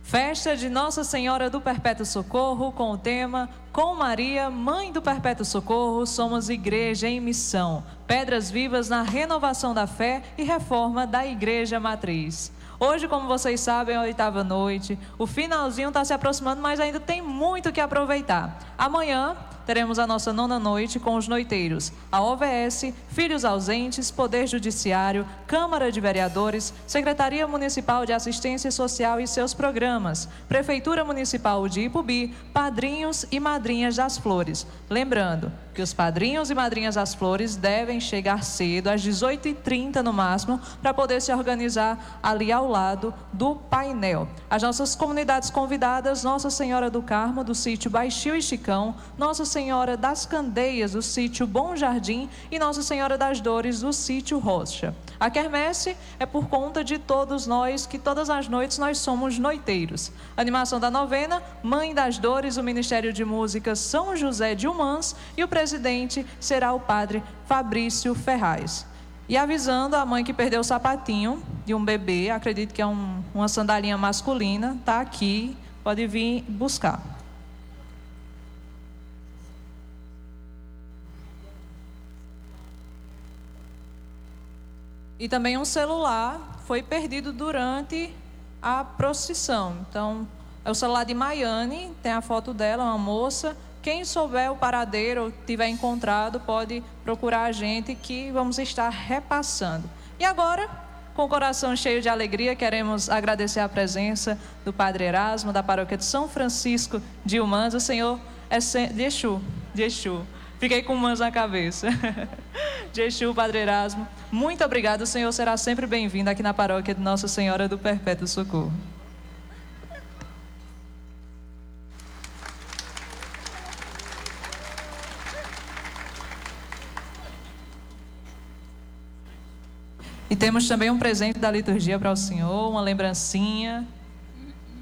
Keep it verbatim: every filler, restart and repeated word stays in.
Festa de Nossa Senhora do Perpétuo Socorro com o tema Com Maria, Mãe do Perpétuo Socorro, somos igreja em missão. Pedras vivas na renovação da fé e reforma da Igreja Matriz. Hoje, como vocês sabem, é a oitava noite. O finalzinho está se aproximando, mas ainda tem muito que aproveitar. Amanhã teremos a nossa nona noite com os noiteiros, a O V S, Filhos Ausentes, Poder Judiciário, Câmara de Vereadores, Secretaria Municipal de Assistência Social e seus programas, Prefeitura Municipal de Ipubi, Padrinhos e Madrinhas das Flores. Lembrando que os padrinhos e madrinhas das flores devem chegar cedo, às dezoito e trinta no máximo, para poder se organizar ali ao lado do painel. As nossas comunidades convidadas, Nossa Senhora do Carmo, do sítio Baixio e Chicão, Nossa Senhora das Candeias, do sítio Bom Jardim e Nossa Senhora das Dores, do sítio Rocha. A quermesse é por conta de todos nós, que todas as noites nós somos noiteiros. Animação da novena, Mãe das Dores, o Ministério de Música São José de Humãs, e o presidente será o padre Fabrício Ferraz. E avisando a mãe que perdeu o sapatinho de um bebê, acredito que é um, uma sandalinha masculina, está aqui, pode vir buscar. E também um celular foi perdido durante a procissão. Então, é o celular de Maiane, tem a foto dela, uma moça. Quem souber o paradeiro ou tiver encontrado, pode procurar a gente que vamos estar repassando. E agora, com o coração cheio de alegria, queremos agradecer a presença do Padre Erasmo, da Paróquia de São Francisco de Humãs. O Senhor é sem... de Exu, de Exu. Fiquei com Humãs na cabeça. De Exu, Padre Erasmo. Muito obrigado, o Senhor será sempre bem-vindo aqui na Paróquia de Nossa Senhora do Perpétuo Socorro. E temos também um presente da liturgia para o Senhor, uma lembrancinha.